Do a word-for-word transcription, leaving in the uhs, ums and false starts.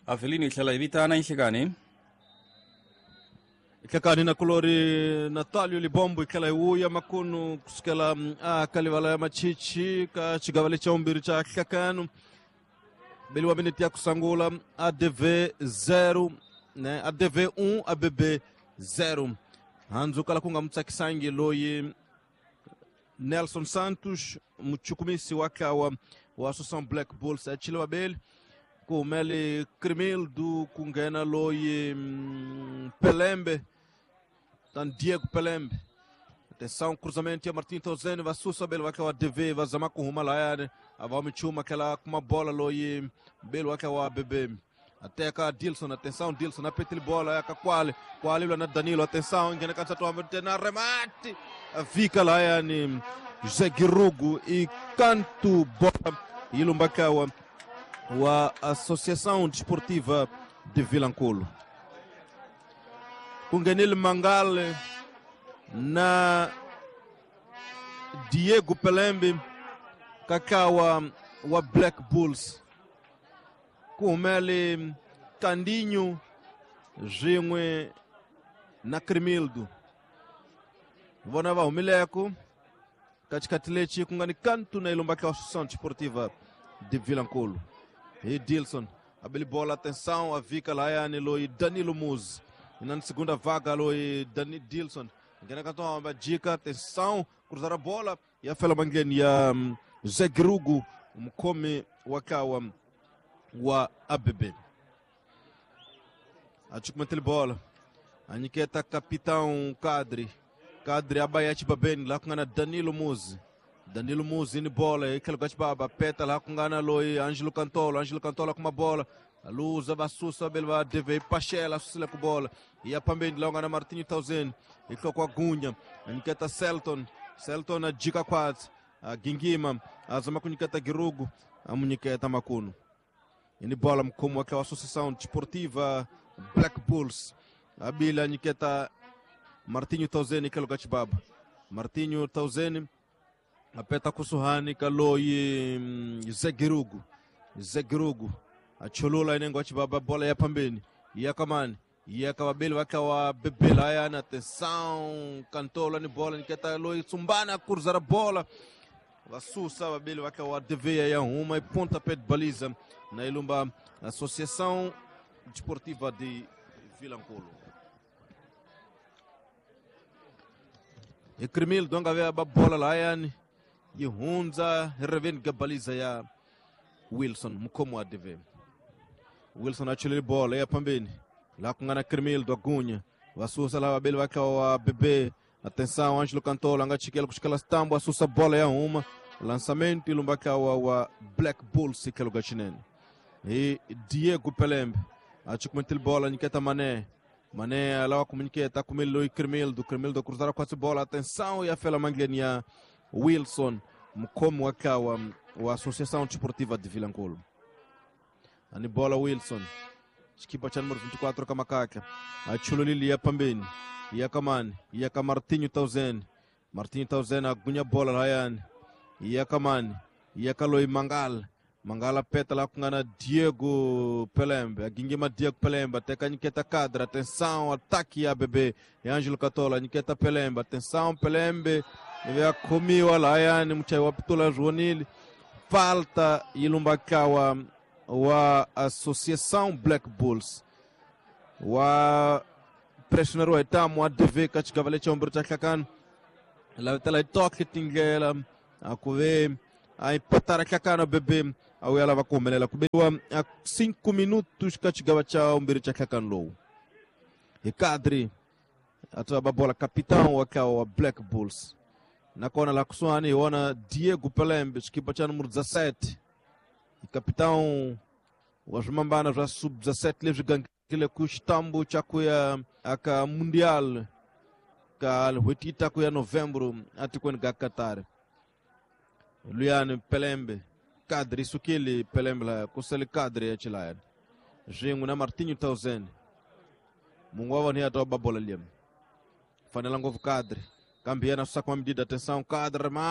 Avelino itlala evitana inhlekani. Itlakani na kolori Natalio Libombo ikala uya makunu kusikela a kalivala ya machichi ka chigavale cha umbiri cha itlakanu. Beli wa minute ya kusangula A D V zero né A D V um A B B zero. Hanzu kala kunga mtsakisangi loyi Nelson Santos mchukumisi waka wa wa Associação Black Bulls a Chile Wabel com ele Cremil do kungena loyi um, Pelembe tan Diego Pelembe. Atenção, cruzamento ya Martin Tozeni va susa bel waka wa D V va zama com Humalaya ava michuma aquela com uma bola loyi bel waka wa B B. Até cá Dilson, atenção Dilson, apetele bola é qual qual ele na Danilo, atenção, engana cansa tua na remate. Fica lá yani José Girugo e canto bola Ilumbakawa wa Associação Desportiva de Vilanculo. Kungenil Mangale na Diego Pelembe kakawa wa Black Bulls. Kumele Candinho Jimwe na Cremildo. Vona va umileko katikati lechi kungani kantu na Ilumbaka Associação Desportiva de Vilanculo. E Dilson, abili bola, atenção, a Vika Laiane loi Danilo Muz. E na segunda vaga loi Dani Dilson. Ngena cantou uma dica, atenção, cruzar a bola e a fela mangeni ya Zé Grugo, mkome wakawa wa A B B. A chukumentele bola. A Niketa capitão Kadri. Kadri abayati babeni lá kungana Danilo Muz. Danilo Muz ini bola e aquele gato baba peta lá kungana loi Ângelo Cantolo. Ângelo Cantolo com uma bola. A luz avassusa belva deve pachela susila com bola. E a pambeni lá kungana Martinho Tauzen. E com a Gunha. A Niketa Selton. Selton a Dica Quad. A Gingima. A Zama com Niketa Girugo. A Muniketa Makuno. Ini bola como aquela Associação Desportiva Black Bulls. A Bila Niketa Martinho Tauzeni kelo gachibaba. Martinho Tauzeni apeta kusuhani kaloi Zé Girugo. Zé Girugo. A cholula ine gachibaba bola ya pambeni. Ia kamani. Ia kababeli waka wa bebela ya na atenção. Cantola ni bola Niketa loi Tsumbana cruzar a bola. Vassusa babeli waka wa deveia ya uma e pontapé de baliza na Ilumba Associação Desportiva de Vilanculo. E Cremil donga vea ba bola lá yani e Hunza reven gabaliza ya Wilson mkomo a deve. Wilson achile bola ya pambeni lá com ana Cremil do Gunha. Vassusa lá babeli waka wa bebê. Atenção, Ângelo Cantolo, anga chiquelo com escalas tambo, assusta bola é uma. Lançamento e Lumbakawa wa Black Bulls ikelo gachinene. E Diego Pelembe. A chukumentil bola Niketa Mané. Mané lá comunica com ele e Cremildo. Cremildo cruzar a quatro bola. Atenção e a fela manglenia Wilson. Como akawa wa Associação Desportiva de Vilanculo. Ani bola Wilson. Equipa cha número vinte e quatro Kamakaka. A chululili ya pambeni. Ia Kamani, ia ka Martinho Tauzen. Martinho Tauzen a gunha bola lá yani. Ia Kamani, ia ka loi Mangal. Mangal peta lá com ana Diego Pelembe. A Gingima Diego Pelembe, até que a Niketa Cadra. Atenção, ataque a bebê. E Ângelo Catola, Niketa Pelembe. Atenção, Pelembe. Ele a comiu lá yani, mucha wapitula Joanil. Falta Ilumbakawa wa Associação Black Bulls. Wa pressionero etamu a deve kachigavale chombro chakakan la tela toque tingela a kuve a empatara kakana bebê au ela vai comer ela kubelwa a cinco minutos kachigava cha umbiri chakakan low e Kadri atoa bola capitão akawa Black Bulls na kona la kuswani ona Diego Pelembe equipa cha número dezessete e capitão was mambana já sub dezessete livre gang kile kustambu chakuya aka mundial ka hwetita kuya novembro atikwen ga Qatar. Luiane Pelembe Kadri sukili Pelembe la kuseli Kadri ya chilayan. Jingu na Martinho Tauzen. Mungwawa ni atoa babola liem. Fanelango Kadri. Cambiana sua com a medida, atenção, Kadri,